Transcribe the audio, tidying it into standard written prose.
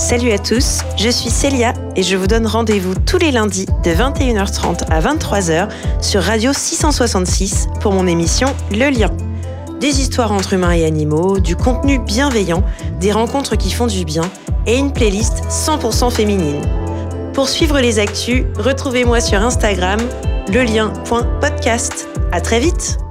Salut à tous, je suis Célia et je vous donne rendez-vous tous les lundis de 21h30 à 23h sur Radio 666 pour mon émission Le Lien. Des histoires entre humains et animaux, du contenu bienveillant, des rencontres qui font du bien et une playlist 100% féminine. Pour suivre les actus, retrouvez-moi sur Instagram, lelien.podcast. À très vite!